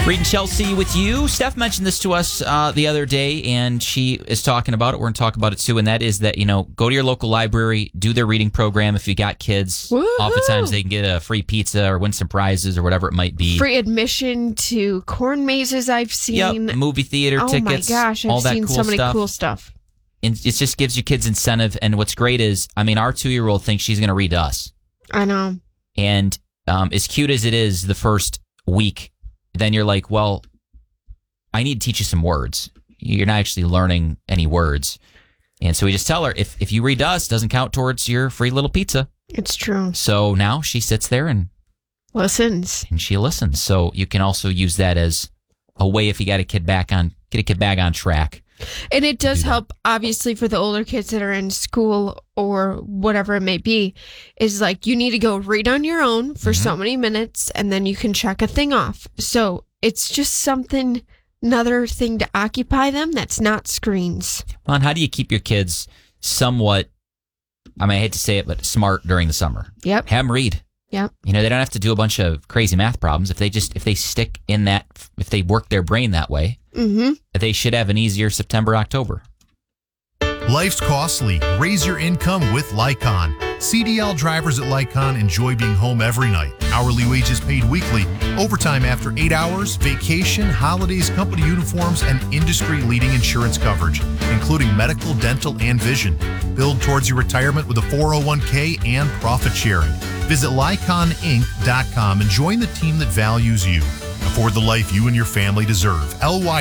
Reading Chelsea with you. Steph mentioned this to us the other day, and she is talking about it. We're going to talk about it too, and that is that, go to your local library, do their reading program. If you got kids, Woo-hoo! Oftentimes they can get a free pizza or win some prizes or whatever it might be. Free admission to corn mazes I've seen. Yep, movie theater tickets. Oh my gosh, I've seen so many cool stuff. And it just gives you kids incentive, and what's great is, our 2-year-old thinks she's going to read to us. I know. And as cute as it is the first week, then you're like, well, I need to teach you some words. You're not actually learning any words. And so we just tell her, if you read to us, it doesn't count towards your free little pizza. It's true. So now she sits there and listens. And she listens. So you can also use that as a way if you got get a kid back on track. And it does help, obviously, for the older kids that are in school or whatever it may be, is like you need to go read on your own for so many minutes, and then you can check a thing off. So it's just another thing to occupy them that's not screens. Well, and how do you keep your kids somewhat, I hate to say it, but smart during the summer? Yep. Have them read. Yep. They don't have to do a bunch of crazy math problems. If they stick in that, if they work their brain that way, they should have an easier September, October. Life's costly. Raise your income with Lycon. CDL drivers at Lycon enjoy being home every night. Hourly wages paid weekly, overtime after 8 hours, vacation, holidays, company uniforms, and industry-leading insurance coverage, including medical, dental, and vision. Build towards your retirement with a 401k and profit sharing. Visit LyconInc.com and join the team that values you. Afford the life you and your family deserve.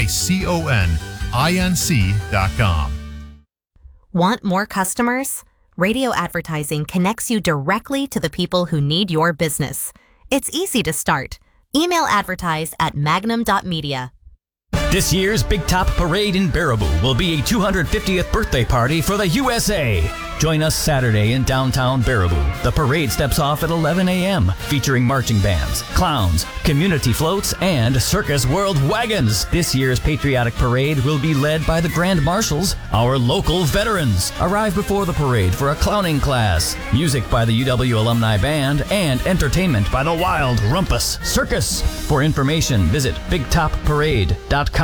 LYCONINC.com. Want more customers? Radio advertising connects you directly to the people who need your business. It's easy to start. Email advertise at magnum.media. This year's Big Top Parade in Baraboo will be a 250th birthday party for the USA. Join us Saturday in downtown Baraboo. The parade steps off at 11 a.m., featuring marching bands, clowns, community floats, and Circus World wagons. This year's patriotic parade will be led by the Grand Marshals, our local veterans. Arrive before the parade for a clowning class, music by the UW Alumni Band, and entertainment by the Wild Rumpus Circus. For information, visit BigTopParade.com.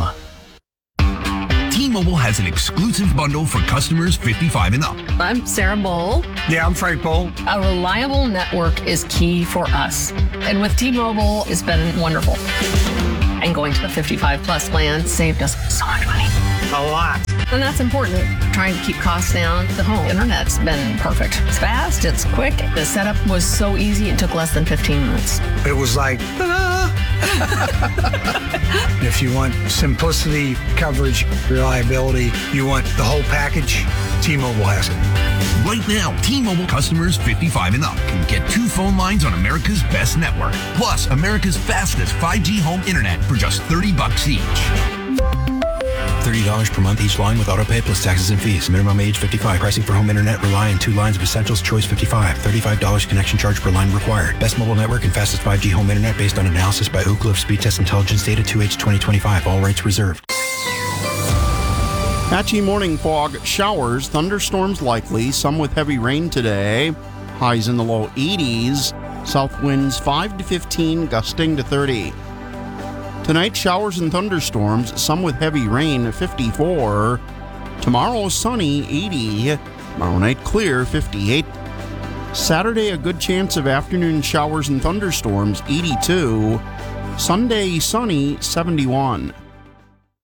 T-Mobile has an exclusive bundle for customers 55 and up. I'm Sarah Bowl. Yeah, I'm Frank Bowl. A reliable network is key for us. And with T-Mobile, it's been wonderful. And going to the 55 plus plan saved us so much money. A lot. And that's important. Trying to keep costs down. The home internet's been perfect. It's fast, it's quick. The setup was so easy, it took less than 15 minutes. It was like, ta-da! If you want simplicity, coverage, reliability, you want the whole package, T-Mobile has it. Right now, T-Mobile customers 55 and up can get 2 phone lines on America's best network, plus America's fastest 5G home internet for just $30 each. $30 per month each line with autopay plus taxes and fees. Minimum age 55. Pricing for home internet rely on 2 lines of Essentials Choice 55. $35 connection charge per line required. Best mobile network and fastest 5G home internet based on analysis by Ookla of Speed Test Intelligence data 2H 2025. All rights reserved. Patchy morning fog, showers, thunderstorms likely, some with heavy rain today. Highs in the low 80s. South winds 5 to 15, gusting to 30. Tonight, showers and thunderstorms, some with heavy rain, 54. Tomorrow, sunny, 80. Tomorrow night, clear, 58. Saturday, a good chance of afternoon showers and thunderstorms, 82. Sunday, sunny, 71.